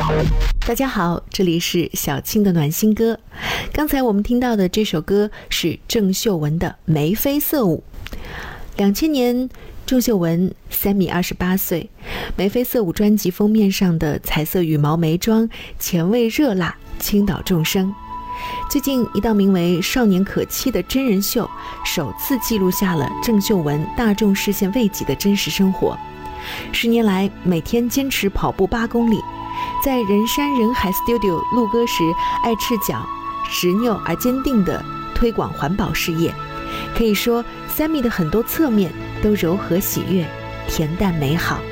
大家好，这里是小青的暖心歌。刚才我们听到的这首歌是郑秀文的《眉飞色舞》。2000年，郑秀文3米28岁，《眉飞色舞》专辑封面上的彩色羽毛眉庄，前卫热辣，倾倒众生。最近一档名为《少年可期》的真人秀，首次记录下了郑秀文大众视线未及的真实生活。10年来，每天坚持跑步8公里，在人山人海 Studio 录歌时，爱赤脚、执拗而坚定地推广环保事业。可以说，Sammy 的很多侧面都柔和喜悦、恬淡美好。